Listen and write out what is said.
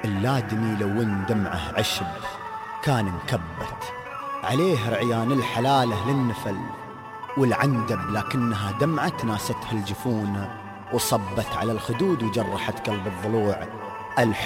اللادمي لو ان دمعه عشب كان انكبت عليه رعيان الحلالة للنفل والعندب، لكنها دمعة ناستها الجفون وصبت على الخدود وجرحت قلب الضلوع.